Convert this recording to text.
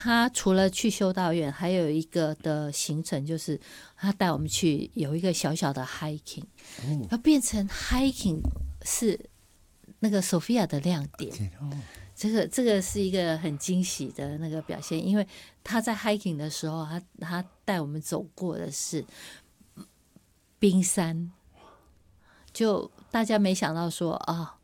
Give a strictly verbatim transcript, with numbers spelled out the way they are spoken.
他除了去修道院，还有一个的行程就是他带我们去有一个小小的 hiking， 哦， 要变成 hiking 是那个 Sophia 的亮点。 哦， 这个这个是一个很惊喜的那个表现，因为他在 hiking 的时候，他他带我们走过的是冰山，就大家没想到说啊、